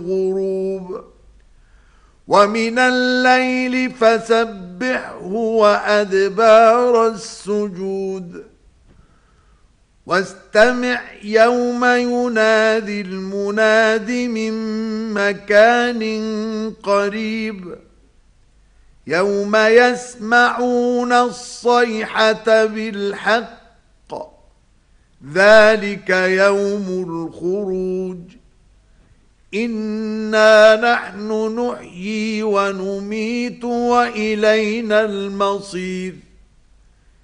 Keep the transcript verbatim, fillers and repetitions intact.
الغروب ومن الليل فسبحه وأدبار السجود واستمع يوم ينادي المناد من مكان قريب يوم يسمعون الصيحة بالحق ذلك يوم الخروج إنا نحن نحيي ونميت وإلينا المصير